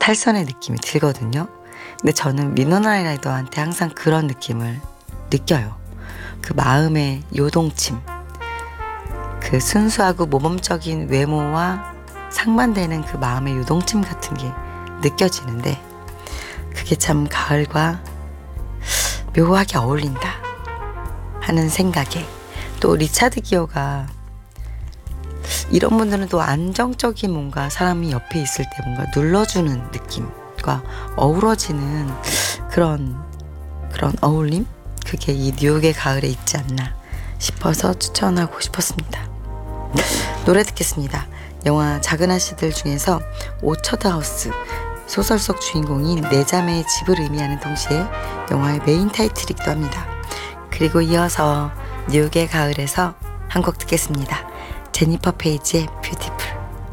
탈선의 느낌이 들거든요. 근데 저는 위노나 라이더한테 항상 그런 느낌을 느껴요. 그 마음의 요동침, 그 순수하고 모범적인 외모와 상반되는 그 마음의 요동침 같은 게 느껴지는데, 그게 참 가을과 묘하게 어울린다 하는 생각에, 또 리차드 기어가 이런 분들은 또 안정적인 뭔가 사람이 옆에 있을 때 뭔가 눌러주는 느낌과 어우러지는 그런 어울림? 그게 이 뉴욕의 가을에 있지 않나 싶어서 추천하고 싶었습니다. 노래 듣겠습니다. 영화 작은 아씨들 중에서 오처드 하우스, 소설 속 주인공인 네 자매의 집을 의미하는 동시에 영화의 메인 타이틀이기도 합니다. 그리고 이어서 뉴욕의 가을에서 한 곡 듣겠습니다. 제니퍼 페이지의 뷰티풀.